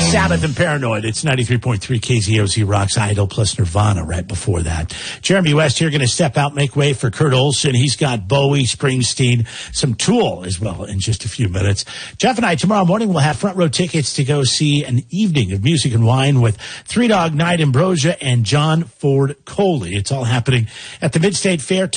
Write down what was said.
Sabbath and Paranoid. It's 93.3 KZOZ Rocks, Idol plus Nirvana right before that. Jeremy West here going to step out, make way for Kurt Olson. He's got Bowie, Springsteen, some Tool as well in just a few minutes. Jeff and I tomorrow morning will have front row tickets to go see an evening of music and wine with Three Dog Night, Ambrosia, and John Ford Coley. It's all happening at the Mid-State Fair